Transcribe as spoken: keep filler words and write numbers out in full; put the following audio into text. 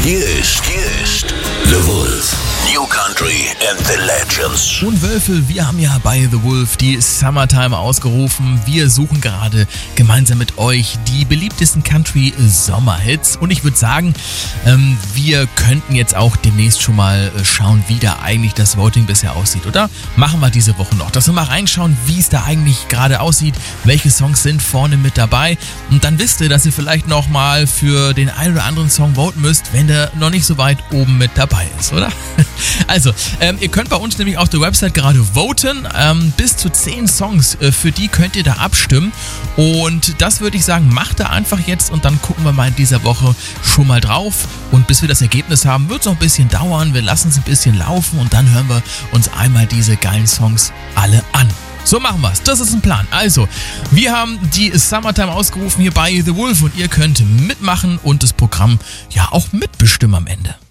Hier ist, hier ist The Wolf. New Country and the Legends. Und Wölfe, wir haben ja bei The Wolf die Summertime ausgerufen. Wir suchen gerade gemeinsam mit euch die beliebtesten Country-Sommerhits. Und ich würde sagen, ähm, wir könnten jetzt auch demnächst schon mal schauen, wie da eigentlich das Voting bisher aussieht, oder? Machen wir diese Woche noch, dass wir mal reinschauen, wie es da eigentlich gerade aussieht, welche Songs sind vorne mit dabei. Und dann wisst ihr, dass ihr vielleicht noch mal für den einen oder anderen Song voten müsst, wenn der noch nicht so weit oben mit dabei ist, oder? Also, ähm, ihr könnt bei uns nämlich auf der Website gerade voten. Ähm, bis zu zehn Songs, äh, für die könnt ihr da abstimmen. Und das würde ich sagen, macht da einfach jetzt und dann gucken wir mal in dieser Woche schon mal drauf. Und bis wir das Ergebnis haben, wird es noch ein bisschen dauern. Wir lassen es ein bisschen laufen und dann hören wir uns einmal diese geilen Songs alle an. So machen wir's. Das ist ein Plan. Also, wir haben die Summertime ausgerufen hier bei The Wolf und ihr könnt mitmachen und das Programm ja auch mitbestimmen am Ende.